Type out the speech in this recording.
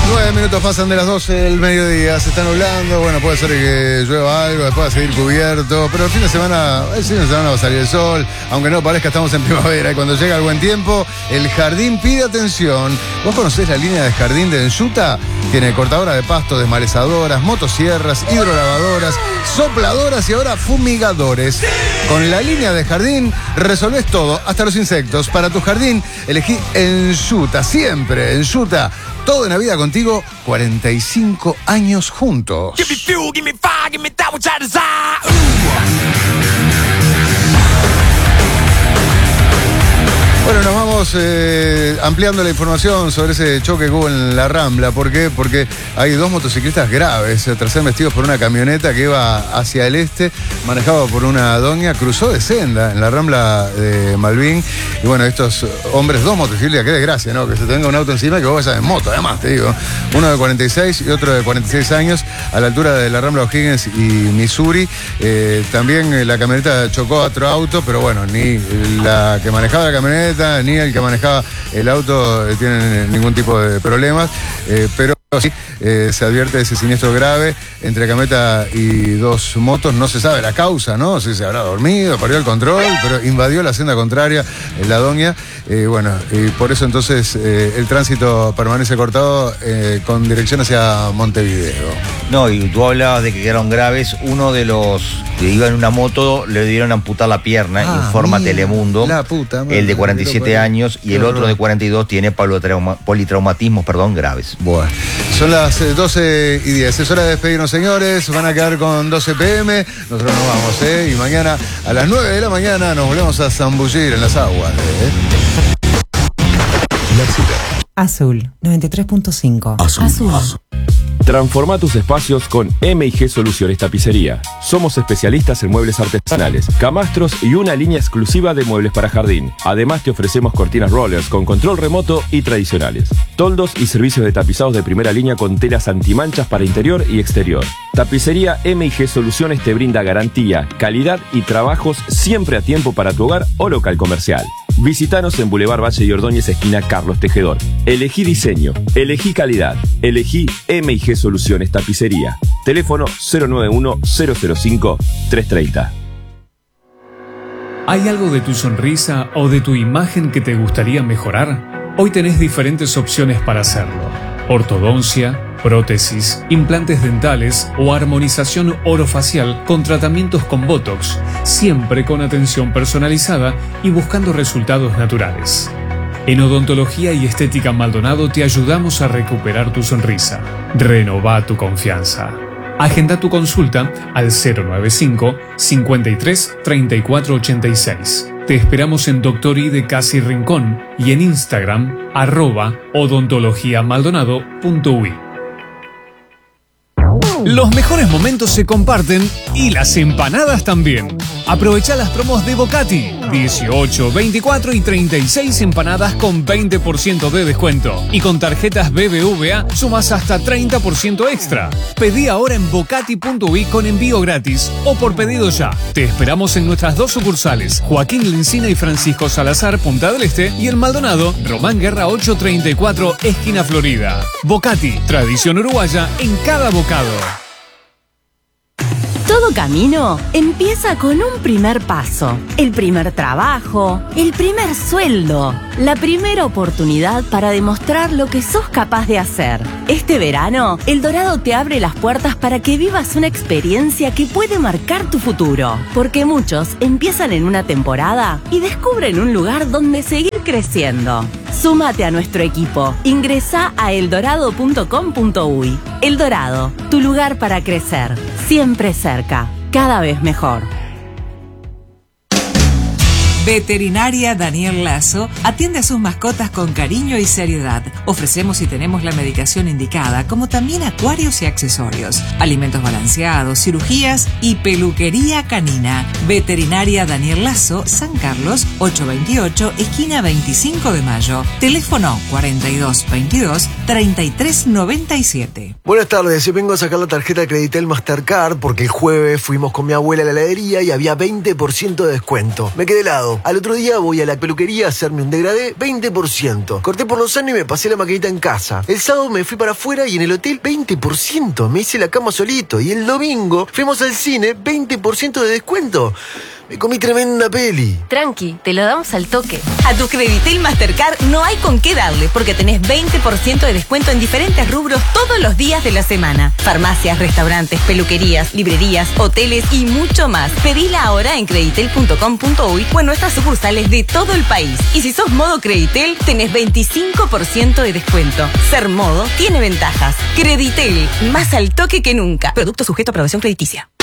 9 minutos pasan de las 12 del mediodía, se está nublando, bueno, puede ser que llueva algo, después va a seguir cubierto, pero el fin de semana va a salir el sol, aunque no parezca, estamos en primavera, y cuando llega el buen tiempo, el jardín pide atención. ¿Vos conocés la línea de jardín de Ensuta? Tiene cortadora de pasto, desmalezadoras, motosierras, hidrolavadoras, sopladoras y ahora fumigadores. Con la línea de jardín resolvés todo, hasta los insectos. Para tu jardín, elegí Ensuta, siempre Ensuta. Todo en la vida contigo, 45 años juntos. Give me fuel, give me fire, give me that which I desire. Bueno, nos vamos ampliando la información sobre ese choque que hubo en la Rambla. ¿Por qué? Porque hay dos motociclistas graves tras ser embestidos por una camioneta que iba hacia el este, manejado por una doña, cruzó de senda en la Rambla de Malvin. Y bueno, estos hombres, dos motociclistas, qué desgracia, ¿no? Que se te venga un auto encima y que vos vayas en moto, además, te digo. Uno de 46 y otro de 46 años, a la altura de la Rambla O'Higgins y Missouri. También la camioneta chocó a otro auto, pero bueno, ni la que manejaba la camioneta ni el que manejaba el auto tienen ningún tipo de problemas, pero sí se advierte de ese siniestro grave entre camioneta y dos motos. No se sabe la causa, ¿no? Si se habrá dormido, perdió el control, pero invadió la senda contraria la doña. Bueno, y por eso entonces el tránsito permanece cortado con dirección hacia Montevideo. No, y tú hablabas de que quedaron graves. Uno de los que iba en una moto le dieron a amputar la pierna, informa Telemundo. La puta madre, el de 47 años y el otro de 42 tiene politraumatismos graves. Bueno, son las 12:10. Es hora de despedirnos, señores. Van a quedar con 12 p.m. Nosotros nos vamos, y mañana a las 9 de la mañana nos volvemos a zambullir en las aguas. Azul 93.5. Azul. Transforma tus espacios con M&G Soluciones Tapicería. Somos especialistas en muebles artesanales, camastros y una línea exclusiva de muebles para jardín. Además te ofrecemos cortinas rollers con control remoto y tradicionales. Toldos y servicios de tapizados de primera línea con telas antimanchas para interior y exterior. Tapicería M&G Soluciones te brinda garantía, calidad y trabajos siempre a tiempo para tu hogar o local comercial. Visítanos en Boulevard Valle y Ordóñez, esquina Carlos Tejedor. Elegí diseño, elegí calidad, elegí M&G Soluciones Tapicería. Teléfono 091-005-330. ¿Hay algo de tu sonrisa o de tu imagen que te gustaría mejorar? Hoy tenés diferentes opciones para hacerlo. Ortodoncia, prótesis, implantes dentales o armonización orofacial con tratamientos con Botox, siempre con atención personalizada y buscando resultados naturales. En Odontología y Estética Maldonado te ayudamos a recuperar tu sonrisa. Renová tu confianza. Agenda tu consulta al 095 53 34 86. Te esperamos en Dr. I de Casi Rincón y en Instagram @odontologiamaldonado.ui. Los mejores momentos se comparten y las empanadas también. Aprovecha las promos de Bocati. 18, 24 y 36 empanadas con 20% de descuento. Y con tarjetas BBVA sumas hasta 30% extra. Pedí ahora en bocati.ui con envío gratis o por pedido ya. Te esperamos en nuestras dos sucursales, Joaquín Lencina y Francisco Salazar, Punta del Este, y en Maldonado, Román Guerra 834, esquina Florida. Bocati, tradición uruguaya en cada bocado. Todo camino empieza con un primer paso, el primer trabajo, el primer sueldo, la primera oportunidad para demostrar lo que sos capaz de hacer. Este verano, El Dorado te abre las puertas para que vivas una experiencia que puede marcar tu futuro, porque muchos empiezan en una temporada y descubren un lugar donde seguir creciendo. Súmate a nuestro equipo. Ingresá a eldorado.com.uy. El Dorado, tu lugar para crecer. Siempre cerca, cada vez mejor. Veterinaria Daniel Lazo atiende a sus mascotas con cariño y seriedad. Ofrecemos y tenemos la medicación indicada, como también acuarios y accesorios, alimentos balanceados, cirugías y peluquería canina. Veterinaria Daniel Lazo, San Carlos, 828, esquina 25 de Mayo. Teléfono 4222-3397. Buenas tardes, yo vengo a sacar la tarjeta Creditel Mastercard porque el jueves fuimos con mi abuela a la heladería y había 20% de descuento. Me quedé helado. Al otro día voy a la peluquería a hacerme un degradé, 20%. Corté por Lozano y me pasé la maquinita en casa. El sábado me fui para afuera y en el hotel, 20%. Me hice la cama solito. Y el domingo fuimos al cine, 20% de descuento. Me comí tremenda peli. Tranqui, te lo damos al toque. A tu Creditel Mastercard no hay con qué darle, porque tenés 20% de descuento en diferentes rubros todos los días de la semana. Farmacias, restaurantes, peluquerías, librerías, hoteles y mucho más. Pedila ahora en creditel.com.uy o en nuestras sucursales de todo el país. Y si sos modo Creditel, tenés 25% de descuento. Ser modo tiene ventajas. Creditel, más al toque que nunca. Producto sujeto a aprobación crediticia.